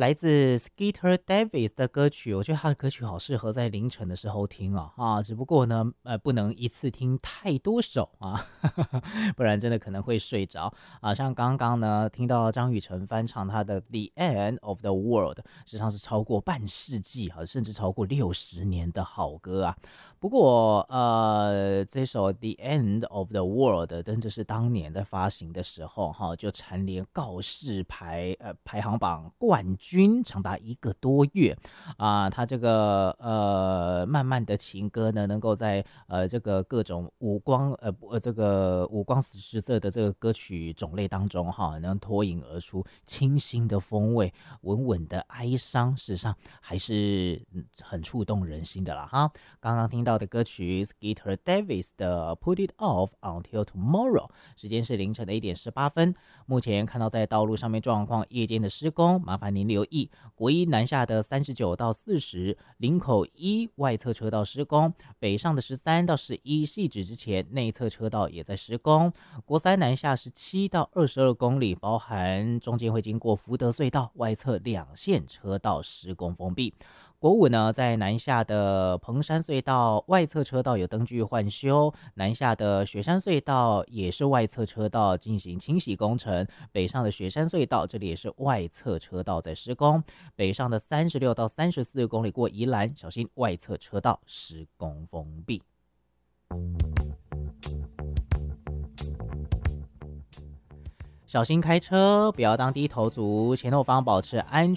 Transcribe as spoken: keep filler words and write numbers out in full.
来自 Skeeter Davis 的歌曲，我觉得他的歌曲好适合在凌晨的时候听哦啊，只不过呢，呃，不能一次听太多首啊，不然真的可能会睡着啊。像刚刚呢，听到张雨晨翻唱他的《The End of the World》，实际上是超过半世纪啊，甚至超过六十年的好歌啊。不过，呃，这首《The End of the World》真的是当年在发行的时候，哈，就蝉联告示排呃排行榜冠军，长达一个多月啊。他这个呃慢慢的情歌呢，能够在呃这个各种五光呃呃这个五光十色的这个歌曲种类当中，哈，能脱颖而出，清新的风味，稳稳的哀伤，事实上还是很触动人心的啦，哈。刚刚听到的歌曲 Skeeter Davis 的 Put It Off Until Tomorrow， 时间是凌晨的一点十八分。目前看到在道路上面状况，夜间的施工，麻烦您留意国一南下的三十九到四十，林口一外侧车道施工，北上的十三到十一，汐止之前内侧车道也在施工。国三南下十七到二十二公里，包含中间会经过福德隧道，外侧两线车道施工封闭。国五呢，在南下的彭山隧道外侧车道有灯具换修，南下的雪山隧道也是外侧车道进行清洗工程，北上的雪山隧道这里也是外侧车道在施工，北上的三十六到三十四公里过宜兰，小心外侧车道施工封闭。小心开车，不要当低头族，前后方保持安全